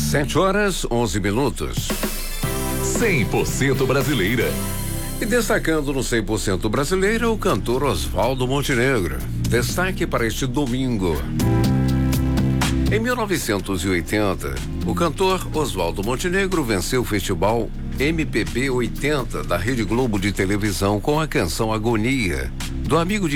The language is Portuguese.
7h11. 100% brasileira. E destacando no 100% brasileira, o cantor Oswaldo Montenegro. Destaque para este domingo. Em 1980, o cantor Oswaldo Montenegro venceu o festival MPB 80 da Rede Globo de televisão com a canção Agonia, do amigo de